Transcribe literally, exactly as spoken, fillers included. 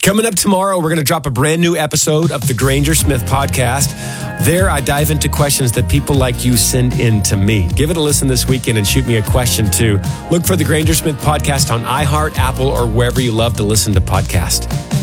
Coming up tomorrow, we're going to drop a brand new episode of the Granger Smith Podcast. There, I dive into questions that people like you send in to me. Give it a listen this weekend and shoot me a question too. Look for the Granger Smith Podcast on iHeart, Apple, or wherever you love to listen to podcasts.